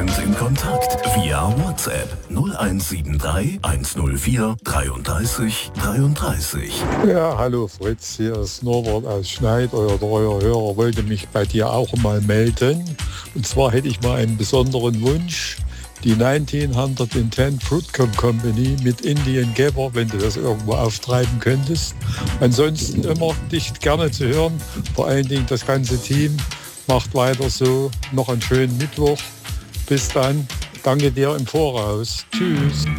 In Kontakt via WhatsApp 0173 104 33 33. Ja, hallo Fritz, hier ist Norbert aus Schneid, euer treuer Hörer, wollte mich bei dir auch mal melden. Und zwar hätte ich mal einen besonderen Wunsch, die 1910 Fruitcom Company mit Indian Gabber, wenn du das irgendwo auftreiben könntest. Ansonsten immer dich gerne zu hören, vor allen Dingen das ganze Team macht weiter so, noch einen schönen Mittwoch. Bis dann. Danke dir im Voraus. Tschüss.